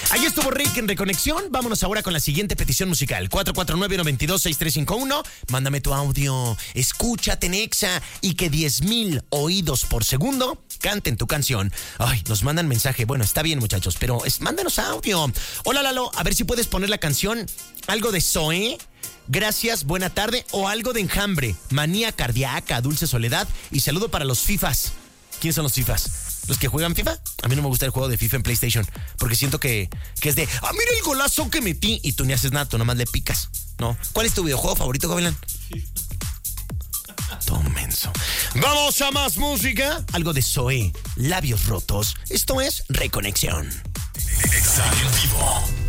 Ahí estuvo Rick en Reconexión. Vámonos ahora con la siguiente petición musical. 449-926351. Mándame tu audio. Escúchate, Nexa. Y que 10,000 oídos por segundo canten tu canción. Ay, nos mandan mensaje. Bueno, está bien, muchachos, pero mándanos audio. Hola, Lalo. A ver si puedes poner la canción. Algo de Zoé. Gracias, buena tarde. O algo de Enjambre. Manía Cardíaca, Dulce Soledad. Y saludo para los FIFAs. ¿Quiénes son los FIFAs? ¿Los que juegan FIFA? A mí no me gusta el juego de FIFA en PlayStation, porque siento que es de, mira el golazo que metí, y tú ni haces nada, tú nomás le picas, ¿no? ¿Cuál es tu videojuego favorito, Gavilán? Todo menso. Vamos a más música. Algo de Zoé, Labios Rotos. Esto es Reconexión. Exa en vivo.